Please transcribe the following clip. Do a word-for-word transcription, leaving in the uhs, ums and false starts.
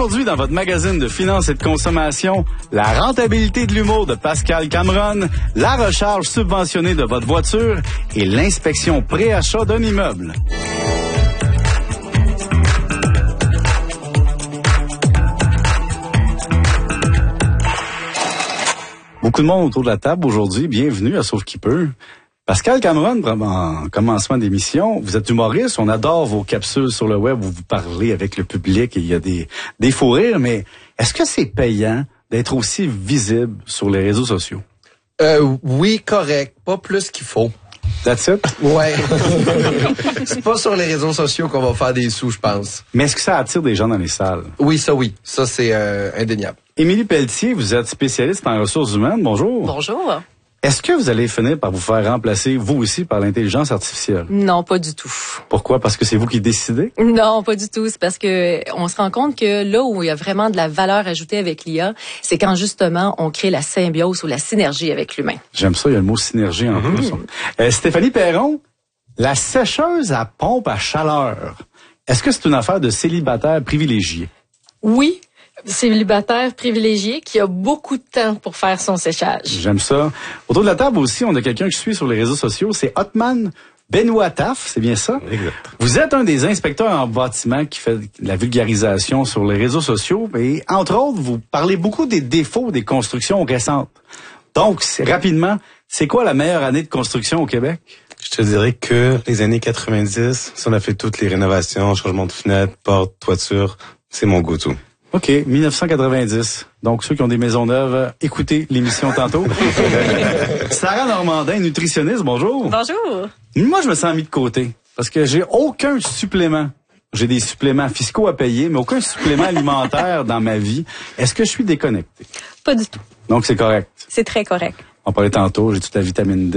Aujourd'hui, dans votre magazine de finances et de consommation, la rentabilité de l'humour de Pascal Cameron, la recharge subventionnée de votre voiture et l'inspection pré-achat d'un immeuble. Beaucoup de monde autour de la table aujourd'hui. Bienvenue à Sauf qui peut. Pascal Cameron, en commencement d'émission, vous êtes humoriste, on adore vos capsules sur le web où vous parlez avec le public et il y a des, des fous rires, mais est-ce que c'est payant d'être aussi visible sur les réseaux sociaux? Euh, oui, correct. Pas plus qu'il faut. That's it? Ouais. C'est pas sur les réseaux sociaux qu'on va faire des sous, je pense. Mais est-ce que ça attire des gens dans les salles? Oui, ça oui. Ça, c'est euh, indéniable. Émilie Pelletier, vous êtes spécialiste en ressources humaines. Bonjour. Bonjour. Est-ce que vous allez finir par vous faire remplacer, vous aussi, par l'intelligence artificielle? Non, pas du tout. Pourquoi? Parce que c'est vous qui décidez? Non, pas du tout. C'est parce que on se rend compte que là où il y a vraiment de la valeur ajoutée avec l'I A, c'est quand justement on crée la symbiose ou la synergie avec l'humain. J'aime ça, il y a le mot synergie en Mm-hmm. plus. Euh, Stéphanie Perron, la sécheuse à pompe à chaleur, est-ce que c'est une affaire de célibataire privilégié? Oui. Célibataire privilégié qui a beaucoup de temps pour faire son séchage. J'aime ça. Autour de la table aussi, on a quelqu'un que je suis sur les réseaux sociaux, c'est Hotman Benoît Taf, c'est bien ça? Exact. Vous êtes un des inspecteurs en bâtiment qui fait de la vulgarisation sur les réseaux sociaux et entre autres, vous parlez beaucoup des défauts des constructions récentes. Donc, c'est, rapidement, c'est quoi la meilleure année de construction au Québec? Je te dirais que les années quatre-vingt-dix, si on a fait toutes les rénovations, changement de fenêtres, portes, toitures, c'est mon go-to. OK, dix-neuf cent quatre-vingt-dix. Donc, ceux qui ont des maisons neuves, écoutez l'émission tantôt. Sarah Normandin, nutritionniste, bonjour. Bonjour. Moi, je me sens mis de côté parce que j'ai aucun supplément. J'ai des suppléments fiscaux à payer, mais aucun supplément alimentaire dans ma vie. Est-ce que je suis déconnecté? Pas du tout. Donc, c'est correct. C'est très correct. On parlait tantôt, j'ai toute la vitamine D.